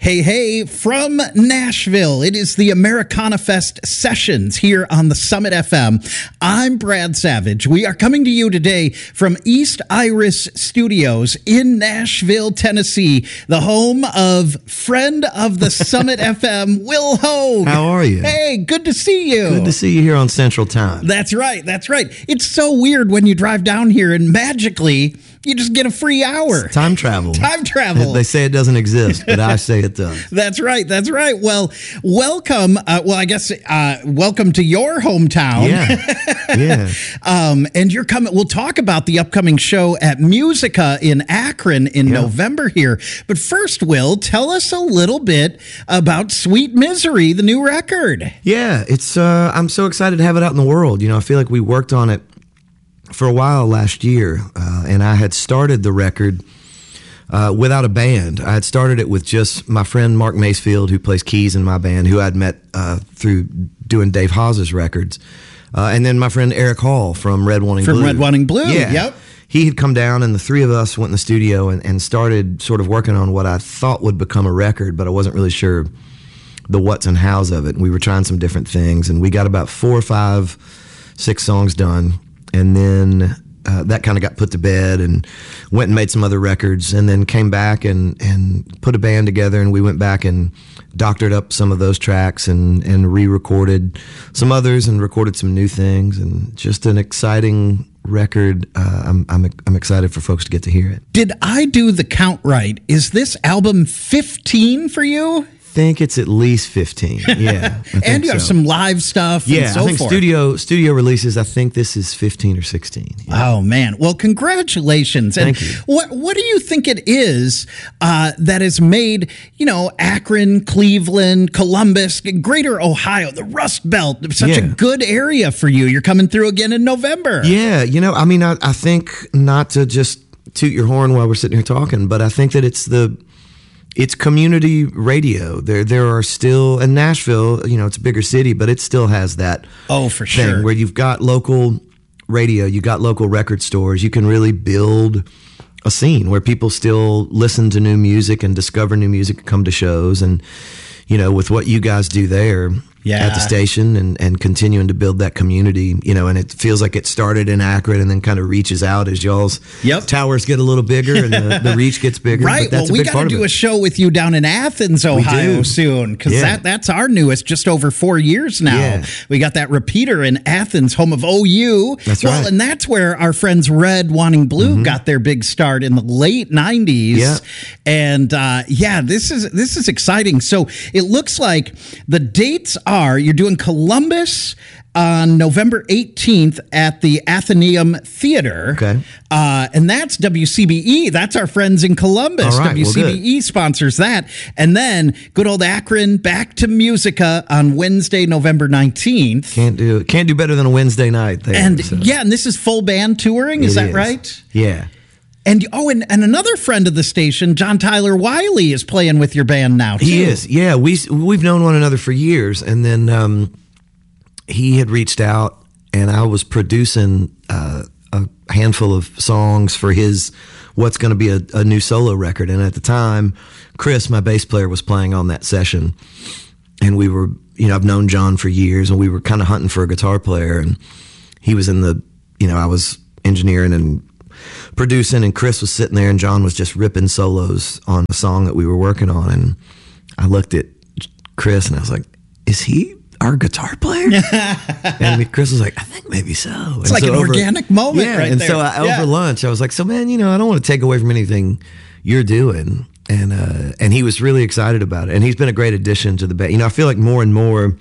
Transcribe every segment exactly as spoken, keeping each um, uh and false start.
Hey, hey, from Nashville, it is the Americana Fest sessions here on the Summit F M. I'm Brad Savage. We are coming to you today from East Iris Studios in Nashville, Tennessee, the home of friend of the Summit F M, Will Hogue. How are you? Hey, good to see you. Good to see you here on Central Time. That's right, that's right. It's so weird when you drive down here and magically you just get a free hour. It's time travel. Time travel. They say it doesn't exist, but I say it does. That's right. That's right. Well, welcome. Uh, well, I guess uh, welcome to your hometown. Yeah. Yeah. um, and you're coming. We'll talk about the upcoming show at Musica in Akron in yeah. November here. But first, Will, tell us a little bit about Sweet Misery, the new record. Yeah, it's. Uh, I'm so excited to have it out in the world. You know, I feel like we worked on it for a while last year, uh, and I had started the record uh, without a band. I had started it with just my friend Mark Macefield, who plays keys in my band, who I'd met uh, through doing Dave Hawes's records, uh, and then my friend Eric Hall from Red Wanting from Blue. Red Wanting Blue, yeah. Yep. He had come down, and the three of us went in the studio and, and started sort of working on what I thought would become a record, but I wasn't really sure the what's and how's of it. And we were trying some different things, and we got about four or five, six songs done. And then uh, that kind of got put to bed and went and made some other records and then came back and, and put a band together, and we went back and doctored up some of those tracks and, and re-recorded some others and recorded some new things, and just an exciting record. Uh, I'm, I'm I'm excited for folks to get to hear it. Did I do the count right? Is this album fifteen for you? I think it's at least fifteen. Yeah. And you have so. some live stuff yeah, and so I think forth. studio studio releases, I think this is fifteen or sixteen. Yeah. Oh man. Well, congratulations. Thank and you. What what do you think it is uh, that has made, you know, Akron, Cleveland, Columbus, Greater Ohio, the Rust Belt, such yeah. a good area for you? You're coming through again in November. Yeah, you know, I mean I, I think, not to just toot your horn while we're sitting here talking, but I think that it's the It's community radio. There there are still, in Nashville, you know, it's a bigger city, but it still has that oh, for thing sure. where you've got local radio, you got local record stores. You can really build a scene where people still listen to new music and discover new music, come to shows. And, you know, with what you guys do there yeah. at the station and, and continuing to build that community, you know, and it feels like it started in Akron and then kind of reaches out as y'all's yep. towers get a little bigger and the, the reach gets bigger. Right. But that's well, a we big got to do a show with you down in Athens, Ohio soon, because yeah. that, that's our newest, just over four years now. Yeah. We got that repeater in Athens, home of O U. That's well, right. And that's where our friends Red Wanting Blue mm-hmm. got their big start in the late nineties. Yeah. And uh, yeah, this is this is exciting. So it looks like the dates are, you're doing Columbus on November eighteenth at the Athenaeum Theater. Okay. Uh, and that's W C B E. That's our friends in Columbus. All right, W C B E well, sponsors that. And then good old Akron, back to Musica on Wednesday, November nineteenth. Can't do can't do better than a Wednesday night there. And so. yeah, and this is full band touring. Is It that is. right? Yeah. And oh, and, and another friend of the station, John Tyler Wiley, is playing with your band now, too. He is. Yeah, we we've known one another for years, and then um, he had reached out, and I was producing uh, a handful of songs for his what's going to be a, a new solo record. And at the time, Chris, my bass player, was playing on that session, and we were, you know, I've known John for years, and we were kind of hunting for a guitar player, and he was in the, you know, I was engineering and producing, and Chris was sitting there, and John was just ripping solos on a song that we were working on. And I looked at Chris and I was like, is he our guitar player? And Chris was like, I think maybe so. It's and like so an over, organic moment yeah, right and there. so I, yeah. over lunch I was like, so man, you know, I don't want to take away from anything you're doing. And uh, and he was really excited about it, and he's been a great addition to the band. You know, I feel like more and more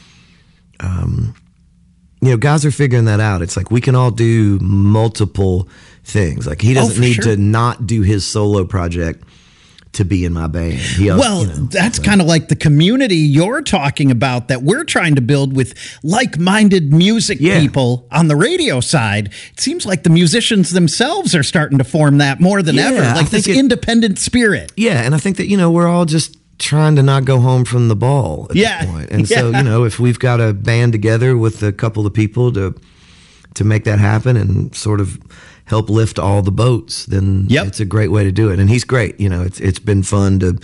um you know, guys are figuring that out. It's like we can all do multiple things. Like he doesn't oh, need sure. to not do his solo project to be in my band. He, well, you know, that's so. kind of like the community you're talking about that we're trying to build with like-minded music yeah. people on the radio side. It seems like the musicians themselves are starting to form that more than Yeah, ever, I like think this it, independent spirit. Yeah, and I think that, you know, we're all just trying to not go home from the ball at yeah. this point. And yeah. so, you know, if we've got a band together with a couple of people to to make that happen and sort of help lift all the boats, then yep. it's a great way to do it. And he's great. You know, it's it's been fun to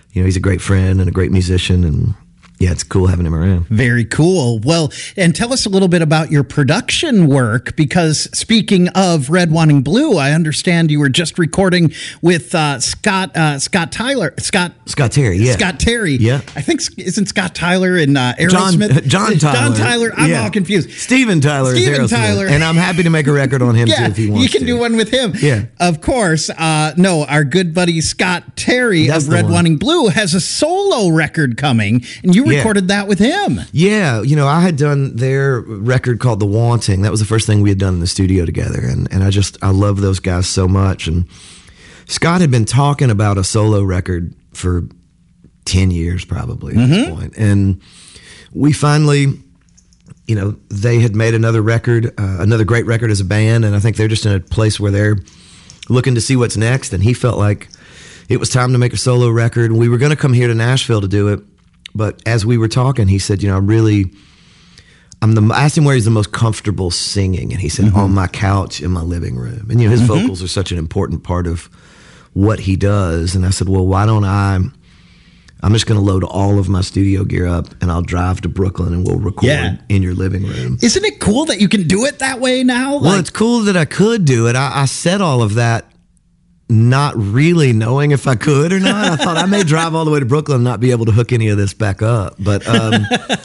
you know, he's a great friend and a great musician, and yeah, it's cool having him around. Very cool. Well, and tell us a little bit about your production work, because speaking of Red Wanting Blue, I understand you were just recording with uh, Scott uh, Scott Tyler Scott Scott Terry, yeah, Scott Terry. Yeah, I think isn't Scott Tyler in uh, Aerosmith? John, John Tyler. John Tyler. I'm yeah. all confused. Steven Tyler. Steven is Aerosmith. Tyler. And I'm happy to make a record on him yeah, too if he wants you can to. do one with him. Yeah, of course. Uh, no, our good buddy Scott Terry That's of Red Wanting Blue has a solo record coming, and you recorded yeah. that with him. Him. Yeah, you know, I had done their record called The Wanting. That was the first thing we had done in the studio together, and and I just I love those guys so much. And Scott had been talking about a solo record for ten years probably at mm-hmm. this point. And we finally, you know, they had made another record, uh, another great record as a band, and I think they're just in a place where they're looking to see what's next, and he felt like it was time to make a solo record. And we were going to come here to Nashville to do it. But as we were talking, he said, you know, I'm really, I'm the, I asked him where he's the most comfortable singing. And he said, mm-hmm. on my couch in my living room. And, you know, his mm-hmm. vocals are such an important part of what he does. And I said, well, why don't I, I'm just going to load all of my studio gear up and I'll drive to Brooklyn and we'll record yeah. in your living room. Isn't it cool that you can do it that way now? Well, like, it's cool that I could do it. I, I said all of that not really knowing if I could or not. I thought I may drive all the way to Brooklyn and not be able to hook any of this back up. But um,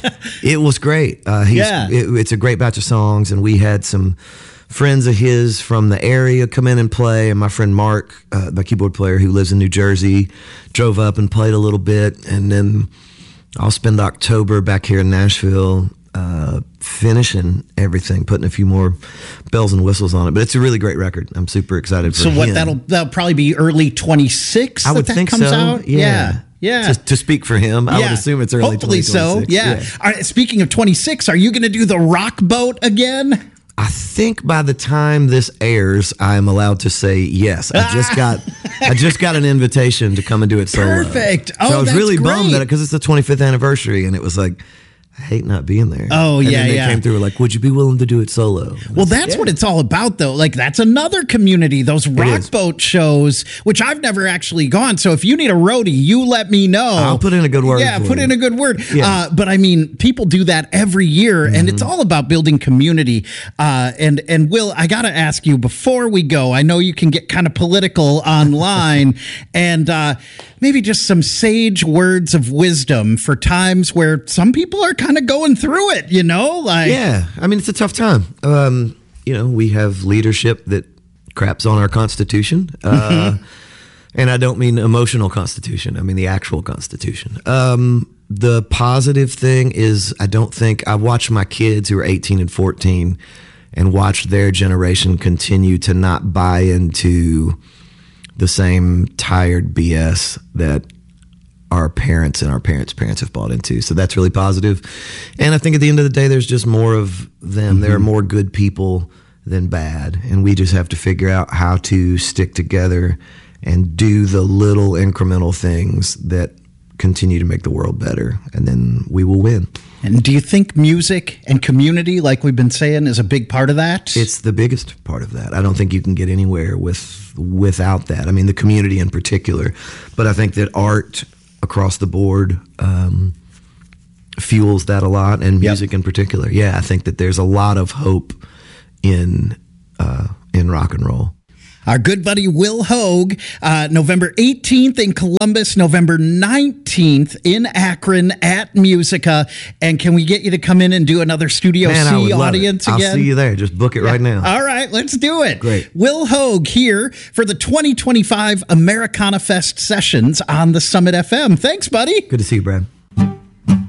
it was great. Uh, he's, yeah. it, it's a great batch of songs, and we had some friends of his from the area come in and play. And my friend Mark, uh, my keyboard player who lives in New Jersey, drove up and played a little bit. And then I'll spend October back here in Nashville Uh, finishing everything, putting a few more bells and whistles on it. But it's a really great record. I'm super excited for so him. So what, that'll that'll probably be early twenty-six I would that think that comes so. out? Yeah. Yeah. yeah. To, to speak for him, I yeah. would assume it's early Hopefully so, yeah. yeah. All right, speaking of twenty-six, are you going to do the Rock Boat again? I think by the time this airs, I'm allowed to say yes. I just got, I just got an invitation to come and do it solo. Perfect. Oh, so I was that's really great. bummed that because it's the twenty-fifth anniversary, and it was like, I hate not being there. Oh, and yeah, then they yeah. came through like, would you be willing to do it solo? And well, said, that's yeah. what it's all about, though. Like, that's another community, those Rock Boat shows, which I've never actually gone. So if you need a roadie, you let me know. I'll put in a good word. Yeah, for put you. in a good word. Yeah. Uh, but I mean, people do that every year, mm-hmm. and it's all about building community. Uh, and, and Will, I got to ask you, before we go, I know you can get kind of political online, and uh, maybe just some sage words of wisdom for times where some people are kind of going through it, you know? Like, yeah, I mean, it's a tough time. Um, you know, we have leadership that craps on our Constitution. Uh, mm-hmm. And I don't mean emotional Constitution. I mean the actual Constitution. Um, the positive thing is I don't think I watch my kids who are eighteen and fourteen and watch their generation continue to not buy into the same tired B S that our parents and our parents' parents have bought into. So that's really positive. And I think at the end of the day, there's just more of them. Mm-hmm. There are more good people than bad. And we just have to figure out how to stick together and do the little incremental things that continue to make the world better. And then we will win. And do you think music and community, like we've been saying, is a big part of that? It's the biggest part of that. I don't think you can get anywhere with without that. I mean, the community in particular. But I think that art across the board um, fuels that a lot, and music yep. in particular. Yeah, I think that there's a lot of hope in uh, in rock and roll. Our good buddy Will Hoge, uh, November eighteenth in Columbus, November nineteenth in Akron at Musica. And can we get you to come in and do another Studio Man, C audience again? I'll see you there. Just book it yeah. right now. All right, let's do it. Great. Will Hoge here for the twenty twenty-five Americana Fest sessions on the Summit F M. Thanks, buddy. Good to see you, Brad.